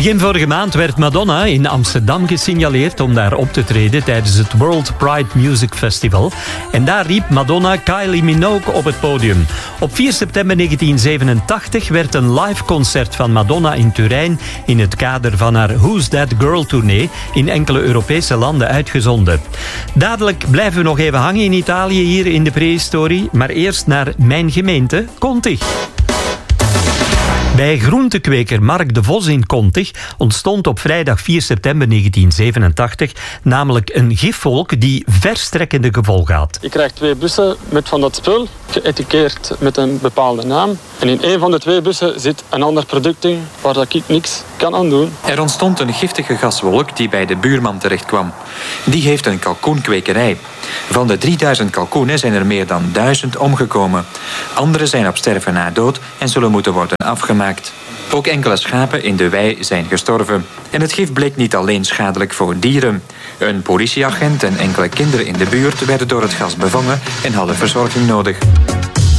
Begin vorige maand werd Madonna in Amsterdam gesignaleerd om daar op te treden tijdens het World Pride Music Festival. En daar riep Madonna Kylie Minogue op het podium. Op 4 september 1987 werd een live concert van Madonna in Turijn in het kader van haar Who's That Girl tournee in enkele Europese landen uitgezonden. Dadelijk blijven we nog even hangen in Italië hier in de prehistorie, maar eerst naar mijn gemeente, Contig. Bij groentekweker Mark de Vos in Contig ontstond op vrijdag 4 september 1987 namelijk een gifwolk die verstrekkende gevolgen had. Je krijgt 2 bussen met van dat spul, geëtikeerd met een bepaalde naam. En in een van de 2 bussen zit een ander product in waar ik niks kan aan doen. Er ontstond een giftige gaswolk die bij de buurman terechtkwam. Die heeft een kalkoenkwekerij. Van de 3000 kalkoenen zijn er meer dan 1000 omgekomen. Anderen zijn op sterven na dood en zullen moeten worden afgemaakt. Ook enkele schapen in de wei zijn gestorven. En het gif bleek niet alleen schadelijk voor dieren. Een politieagent en enkele kinderen in de buurt werden door het gas bevangen en hadden verzorging nodig.